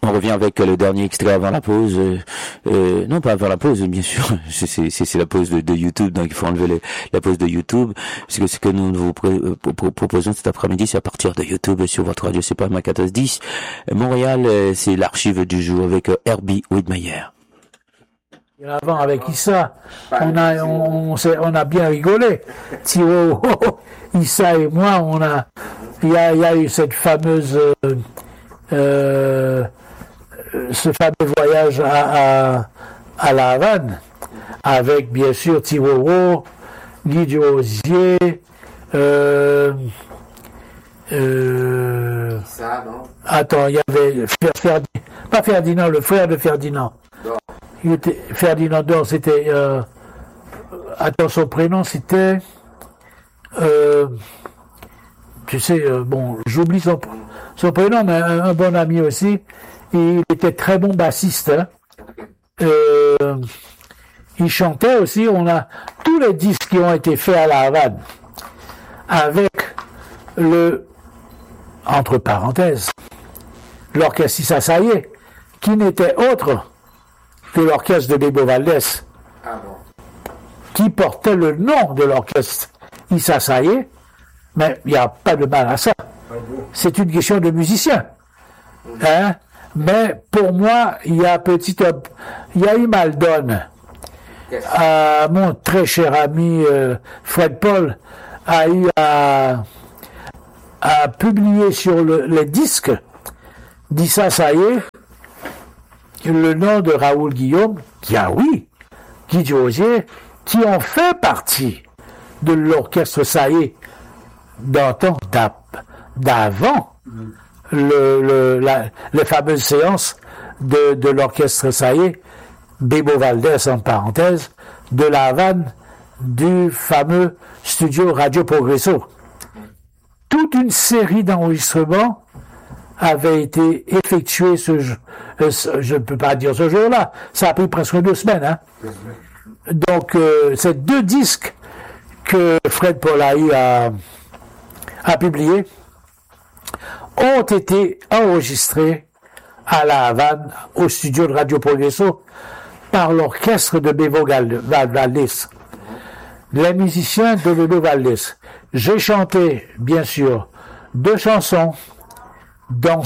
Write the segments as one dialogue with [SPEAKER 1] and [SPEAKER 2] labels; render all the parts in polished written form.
[SPEAKER 1] On revient avec le dernier extrait avant la pause. Non, pas avant la pause, bien sûr. C'est la pause de YouTube, donc il faut enlever la pause de YouTube. Parce que ce que nous vous proposons cet après-midi, c'est à partir de YouTube sur votre radio CPAM 1410. Montréal, c'est l'archive du jour avec Herbie Widmeyer.
[SPEAKER 2] Avant avec Issa, on a bien rigolé. Thiro, Issa et moi, il y a eu cette fameuse ce fameux voyage à La Havane, avec bien sûr Thiro, Guy Duosier, attends, il y avait pas Ferdinand, le frère de Ferdinand. Il était Ferdinand d'Or, c'était attends, son prénom c'était tu sais, bon, j'oublie son prénom, mais un bon ami aussi. Il était très bon bassiste. Hein. Il chantait aussi. On a tous les disques qui ont été faits à La Havane avec entre parenthèses, l'orchestre Issa Saye, qui n'était autre que l'orchestre de Bebo Valdés, qui portait le nom de l'orchestre Issa Saye. Mais il n'y a pas de mal à ça. C'est une question de musicien. Hein? Mais pour moi, il y a eu Maldon. Mon très cher ami Fred Paul a eu à publier sur les disques d'Issa Saye le nom de Raoul Guillaume, Guy Duosier, qui ont fait partie de l'orchestre Saye d'antan, d'avant les fameuses séances de l'orchestre Saye, Bebo Valdés en parenthèse, de La Havane, du fameux studio Radio Progresso. Toute une série d'enregistrements avait été effectuée je ne peux pas dire ce jour-là, ça a pris presque 2 semaines. Hein. Donc, ces 2 disques que Fred Paul a eu à publier ont été enregistrés à La Havane, au studio de Radio Progresso, par l'orchestre de Bebo Valdés, les musiciens de Bebo Valdés. J'ai chanté, bien sûr, 2 chansons dans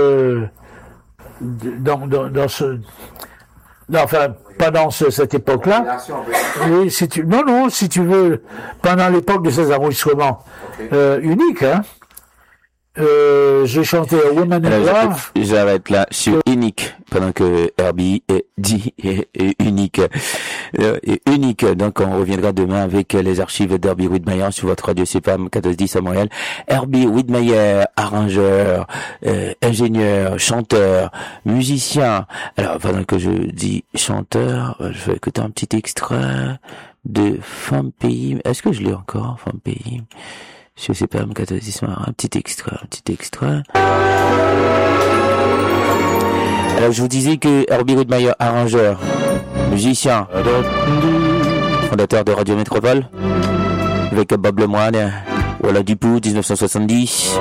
[SPEAKER 2] pendant cette époque-là. Oui, si tu veux, pendant l'époque de ces enregistrements uniques, hein. J'ai chanté Woman in Love.
[SPEAKER 1] J'arrête là sur unique pendant que Herbie dit unique. Unique. Donc on reviendra demain avec les archives d'Herbie Widmeyer sur votre radio CPAM 1410 à Montréal. Herbie Widmeyer, arrangeur, ingénieur, chanteur, musicien. Alors pendant que je dis chanteur, je vais écouter un petit extrait de Femme Pays. Est-ce que je l'ai encore, Femme Pays? Je sais pas, un petit extrait. Alors, je vous disais que Herbie Widmeyer, arrangeur, musicien, fondateur de Radio Métropole, avec Bob Lemoine, Voilà Dupou, 1970.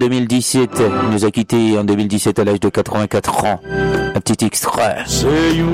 [SPEAKER 1] 1933-2017, il nous a quittés en 2017 à l'âge de 84 ans. Un petit extrait.